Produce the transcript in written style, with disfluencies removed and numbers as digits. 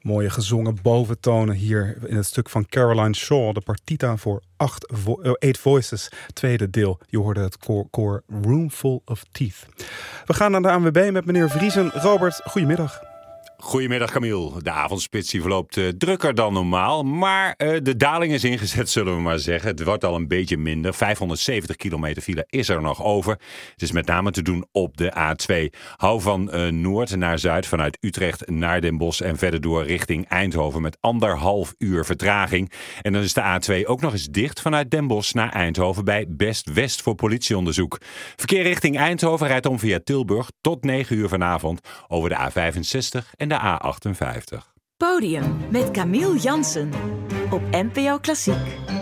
Mooie gezongen boventonen hier in het stuk van Caroline Shaw, de partita voor 8 Voices, tweede deel. Je hoorde het koor Roomful of Teeth. We gaan naar de ANWB met meneer Vriesen. Robert, goedemiddag. Goedemiddag Camille. De avondspits verloopt drukker dan normaal, maar de daling is ingezet, zullen we maar zeggen. Het wordt al een beetje minder. 570 kilometer file is er nog over. Het is met name te doen op de A2. Hou van noord naar zuid, vanuit Utrecht naar Den Bosch en verder door richting Eindhoven met 1,5 uur vertraging. En dan is de A2 ook nog eens dicht vanuit Den Bosch naar Eindhoven bij Best West voor politieonderzoek. Verkeer richting Eindhoven rijdt om via Tilburg tot 9 uur vanavond over de A65 en de A58. Podium met Camille Jansen op NPO Klassiek.